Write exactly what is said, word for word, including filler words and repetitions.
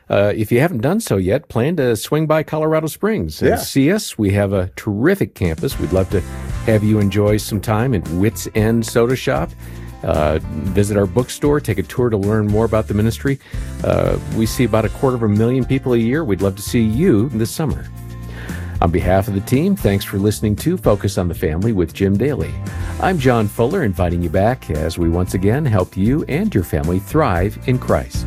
Uh, if you haven't done so yet, plan to swing by Colorado Springs and Yeah. see us. We have a terrific campus. We'd love to have you enjoy some time at Wits End Soda Shop. Uh, visit our bookstore, take a tour to learn more about the ministry. Uh, we see about a quarter of a million people a year. We'd love to see you this summer. On behalf of the team, thanks for listening to Focus on the Family with Jim Daly. I'm John Fuller, inviting you back as we once again help you and your family thrive in Christ.